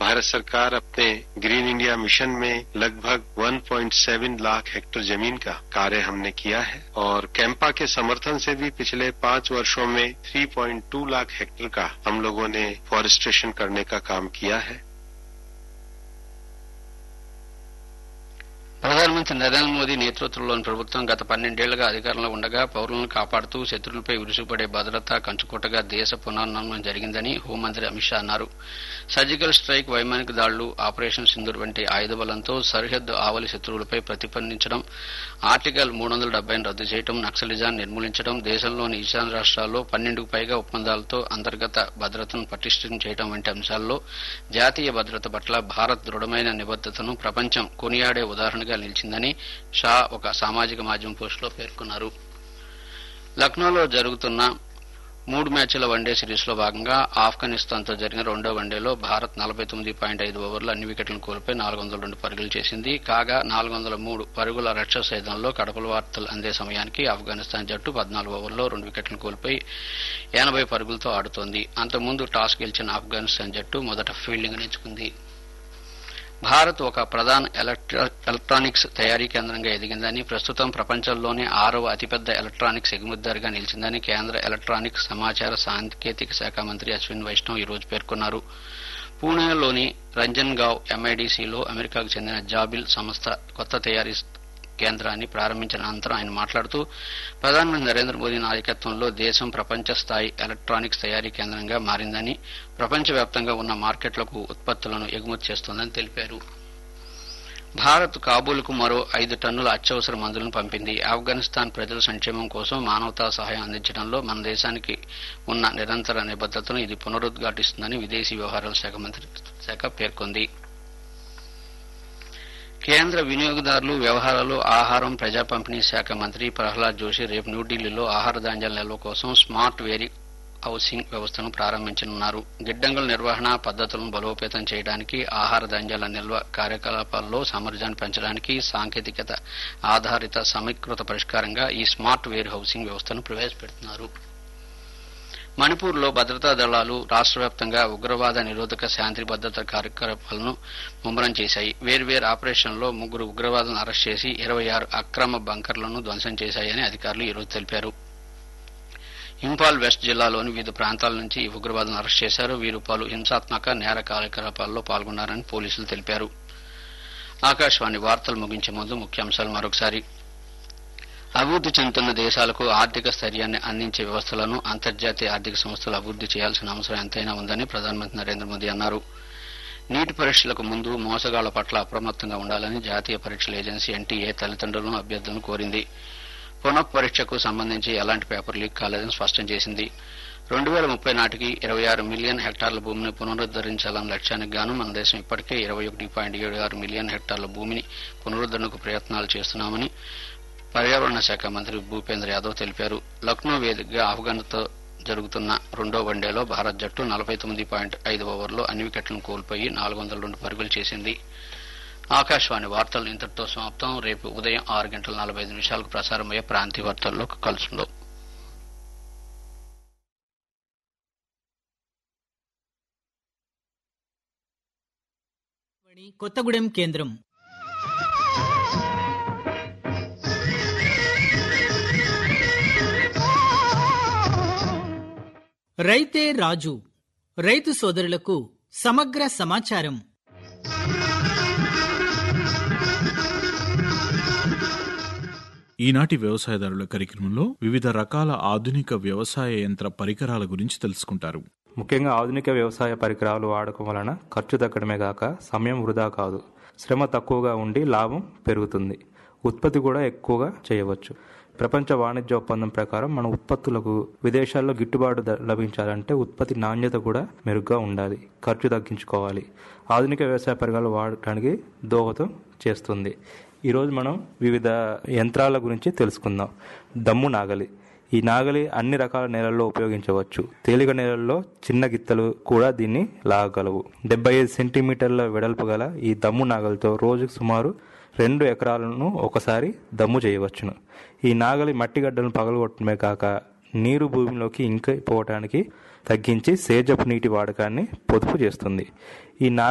भारत सरकार अपने green India mission में लगभग 1.7 लाख हेक्टेयर जमीन का कार्य हमने किया है और कैंपा के समर्थन से भी पिछले 5 वर्षों में 3.2 लाख हेक्टेयर का हम लोगों ने फॉरेस्टेशन करने का काम किया है। ప్రధానమంత్రి నరేంద్ర మోదీ నేతృత్వంలోని ప్రభుత్వం గత 12 ఏళ్లుగా అధికారంలో ఉండగా పౌరులను కాపాడుతూ శత్రువులపై విరుచుకుపడే భద్రతా కంచుకోటగా దేశ పునర్నిర్మాణం జరిగిందని హోంమంత్రి అమిత్ షా అన్నారు. సర్జికల్ స్ట్రైక్, వైమానిక దాడులు, ఆపరేషన్ సింధూర్ వంటి ఆయుధ బలంతో సరిహద్దు ఆవలి శత్రువులపై ప్రతిస్పందించడం, ఆర్టికల్ 370ను రద్దు చేయడం, నక్సలిజాన్ని నిర్మూలించడం, దేశంలోని ఈశాన్య రాష్ట్రాల్లో 12కు పైగా ఒప్పందాలతో అంతర్గత భద్రతను పటిష్టం చేయడం వంటి అంశాల్లో జాతీయ భద్రత పట్ల భారత్ దృఢమైన నిబద్దతను ప్రపంచం కొనియాడే ఉదాహరణగా నిలిచిందని షా ఒక సామాజిక మాధ్యమం పోస్టులో పేర్కొన్నారు. లక్నోలో జరుగుతున్న 3 మ్యాచ్ల వన్డే సిరీస్ లో భాగంగా ఆఫ్ఘనిస్తాన్తో జరిగిన రెండో వన్డేలో భారత్ 49.5 ఓవర్లు అన్ని వికెట్లను కోల్పోయి 402 పరుగులు చేసింది. కాగా 403 పరుగుల లక్ష్య ఛేదనలో కడపల వార్తలు అందే సమయానికి ఆఫ్ఘనిస్తాన్ జట్టు 14 ఓవర్లలో 2 వికెట్లను కోల్పోయి 80 పరుగులతో ఆడుతోంది. అంతకుముందు టాస్ గెలిచిన ఆఫ్ఘనిస్తాన్ జట్టు మొదట ఫీల్డింగ్ ఎంచుకుంది. భారత్ ఒక ప్రధాన ఎలక్ట్రానిక్స్ తయారీ కేంద్రంగా ఎదిగిందని, ప్రస్తుతం ప్రపంచంలోనే 6వ అతిపెద్ద ఎలక్ట్రానిక్స్ ఎగుమతిదారుగా నిలిచిందని కేంద్ర ఎలక్ట్రానిక్స్, సమాచార సాంకేతిక శాఖ మంత్రి అశ్విన్ వైష్ణవ్ ఈ రోజు పేర్కొన్నారు. పూణేలోని రంజన్గావ్ ఎంఐడిసిలో అమెరికాకు చెందిన జాబిల్ సంస్థ కొత్త తయారీ కేంద్రాన్ని ప్రారంభించిన అనంతరం ఆయన మాట్లాడుతూ, ప్రధానమంత్రి నరేంద్ర మోదీ నాయకత్వంలో దేశం ప్రపంచ స్థాయి ఎలక్ట్రానిక్స్ తయారీ కేంద్రంగా మారిందని, ప్రపంచవ్యాప్తంగా ఉన్న మార్కెట్లకు ఉత్పత్తులను ఎగుమతి చేస్తోందని తెలిపారు. భారత్ కాబూల్కు మరో 5 టన్నుల అత్యవసర మందులను పంపింది. ఆఫ్ఘనిస్తాన్ ప్రజల సంక్షేమం కోసం మానవతా సహాయం అందించడంలో మన దేశానికి ఉన్న నిరంతర నిబద్దతను ఇది పునరుద్ఘాటిస్తుందని విదేశీ వ్యవహారాల శాఖ పేర్కొంది. కేంద్ర వినియోగదారులు వ్యవహారాలు, ఆహారం, ప్రజా పంపిణీ శాఖ మంత్రి ప్రహ్లాద్ జోషి రేపు న్యూఢిల్లీలో ఆహార ధాన్యాల నిల్వ కోసం స్మార్ట్ వేరీ హౌసింగ్ వ్యవస్థను ప్రారంభించనున్నారు. గిడ్డంగుల నిర్వహణ పద్దతులను బలోపేతం చేయడానికి, ఆహార ధాన్యాల నిల్వ కార్యకలాపాల్లో సామర్థ్యాన్ని పెంచడానికి సాంకేతికత ఆధారిత సమీకృత పరిష్కారంగా ఈ స్మార్ట్ వేర్ హౌసింగ్ వ్యవస్థను ప్రవేశపెడుతున్నారు. మణిపూర్లో భద్రతా దళాలు రాష్ట్ర వ్యాప్తంగా ఉగ్రవాద నిరోధక శాంతి భద్రత కార్యకలాపాలను ముమ్మరం చేశాయి. వేర్వేరు ఆపరేషన్లలో 3 ఉగ్రవాదులను అరెస్ట్ చేసి 26 అక్రమ బంకర్లను ధ్వంసం చేశాయని అధికారులు ఈ రోజు తెలిపారు. ఇంపాల్ వెస్ట్ జిల్లాలోని వివిధ ప్రాంతాల నుంచి ఈ ఉగ్రవాదులను అరెస్ట్ చేశారు. వీరు పలు హింసాత్మక నేర కార్యకలాపాల్లో పాల్గొన్నారని పోలీసులు తెలిపారు. ఆకాశవాణి వార్తలు ముగించే ముందు ముఖ్యాంశాలు మరొకసారి. అభివృద్ది చెందుతున్న దేశాలకు ఆర్థిక స్థైర్యాన్ని అందించే వ్యవస్థలను అంతర్జాతీయ ఆర్థిక సంస్థలు అభివృద్ది చేయాల్సిన అవసరం ఎంతైనా ఉందని ప్రధానమంత్రి నరేంద్ర మోదీ అన్నారు. నీట్ పరీక్షలకు ముందు మోసగాళ్ల పట్ల అప్రమత్తంగా ఉండాలని జాతీయ పరీక్షల ఏజెన్సీ ఎన్టీఏ తల్లిదండ్రులను, అభ్యర్థులను కోరింది. పునఃపరీక్షకు సంబంధించి ఎలాంటి పేపర్ లీక్ కాలేదని స్పష్టం చేసింది. 2030 నాటికి 26 మిలియన్ హెక్టార్ల భూమిని పునరుద్దరించాలన్న లక్ష్యానికి గాను మన దేశం ఇప్పటికే 21.76 మిలియన్ హెక్టార్ల భూమిని పునరుద్దరణకు ప్రయత్నాలు చేస్తున్నామని పర్యావరణ శాఖ మంత్రి భూపేంద్ర యాదవ్ తెలిపారు. లక్నో వేదికగా ఆఫ్ఘన్తో జరుగుతున్న రెండో వన్డేలో భారత్ జట్టు 49.5 ఓవర్లో అన్ని వికెట్లను కోల్పోయి 402 పరుగులు చేసింది. ఆకాశవాణి వార్తలు ఇంతటితో సమాప్తం. రేపు ఉదయం 6:45 ప్రసారమయ్యే ప్రాంతీయ వార్తల్లో కలుసుకుందాం. కొత్తగూడెం కేంద్రం. రైతే రాజు, రైతు సోదరులకు సమగ్ర సమాచారం. ఈనాటి వ్యవసాయదారుల కార్యక్రమంలో వివిధ రకాల ఆధునిక వ్యవసాయ యంత్ర పరికరాల గురించి తెలుసుకుంటారు. ముఖ్యంగా ఆధునిక వ్యవసాయ పరికరాలు వాడకం వలన ఖర్చు తగ్గడమే కాక సమయం వృధా కాదు, శ్రమ తక్కువగా ఉండి లాభం పెరుగుతుంది, ఉత్పత్తి కూడా ఎక్కువగా చేయవచ్చు. ప్రపంచ వాణిజ్య ఒప్పందం ప్రకారం మన ఉత్పత్తులకు విదేశాల్లో గిట్టుబాటు లభించాలంటే ఉత్పత్తి నాణ్యత కూడా మెరుగ్గా ఉండాలి, ఖర్చు తగ్గించుకోవాలి. ఆధునిక వ్యవసాయ పరికరాలు వాడటానికి దోహదం చేస్తుంది. ఈరోజు మనం వివిధ యంత్రాల గురించి తెలుసుకుందాం. దమ్ము నాగలి. ఈ నాగలి అన్ని రకాల నేలల్లో ఉపయోగించవచ్చు. తేలిక నేలల్లో చిన్న గిత్తలు కూడా దీన్ని లాగగలవు. 75 సెంటీమీటర్ల వెడల్పు గల ఈ దమ్ము నాగలితో రోజుకు సుమారు 2 ఎకరాలను ఒకసారి దమ్ము చేయవచ్చును. ఈ నాగలి మట్టిగడ్డలను పగలగొట్టడమే కాక నీరు భూమిలోకి ఇంకిపోవటానికి తగ్గించి సేద్యపు నీటి వాడకాన్ని పొదుపు చేస్తుంది. ఈ